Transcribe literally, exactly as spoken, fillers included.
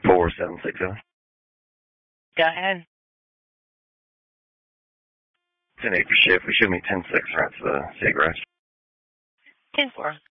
four seven six zero. Go ahead. ten eight for shift. We should meet ten six right to the cigarette. ten four.